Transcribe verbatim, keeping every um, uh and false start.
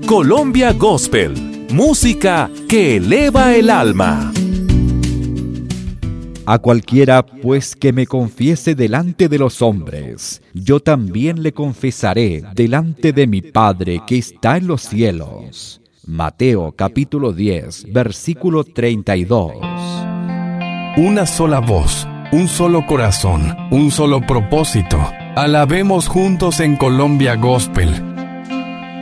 Colombia Gospel, música que eleva el alma. A cualquiera, pues, que me confiese delante de los hombres, yo también le confesaré delante de mi Padre que está en los cielos. Mateo capítulo diez, versículo treinta y dos. Una sola voz, un solo corazón, un solo propósito. Alabemos juntos en Colombia Gospel.